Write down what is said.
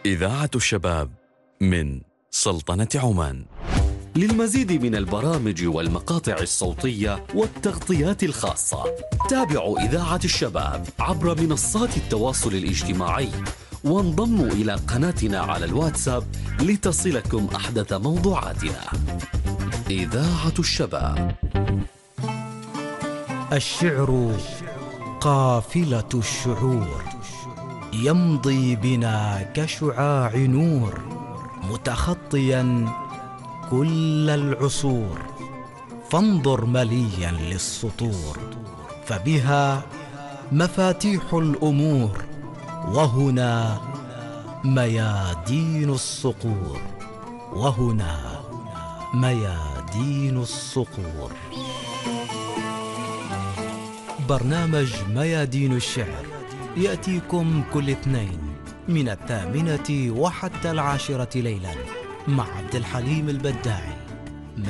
إذاعة الشباب من سلطنة عمان. للمزيد من البرامج والمقاطع الصوتية والتغطيات الخاصة تابعوا إذاعة الشباب عبر منصات التواصل الاجتماعي وانضموا إلى قناتنا على الواتساب لتصلكم أحدث موضوعاتنا. إذاعة الشباب. الشعر قافلة الشعور يمضي بنا كشعاع نور متخطيا كل العصور، فانظر مليا للسطور فبها مفاتيح الأمور، وهنا ميادين الصقور، وهنا ميادين الصقور. برنامج ميادين الشعر يأتيكم كل اثنين من 8 وحتى 10 ليلا مع عبد الحليم البداعي.